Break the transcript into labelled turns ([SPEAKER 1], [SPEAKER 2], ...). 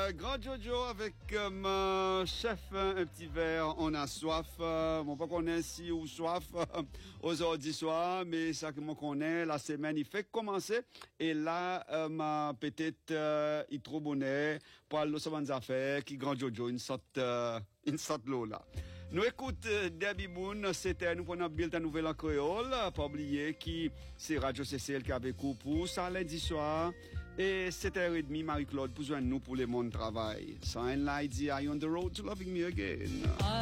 [SPEAKER 1] Grand Jojo avec chef un petit verre, on a soif. Bon, pas qu'on ait si ou soif aujourd'hui soir, mais ça que moi connais, la semaine il fait commencer. Et là, peut-être il trop bonnet pour aller sur les affaires qui Grand Jojo une sorte l'eau là. Nous écoute Debbie Boone, c'était nous prenons Bill ta nouvelle en créole, pas oublier qui c'est Radio CCL qui avait coup pour ça lundi soir et 7h30 Marie-Claude pour joindre nous pour le monde travail. So and I on the road to loving me again.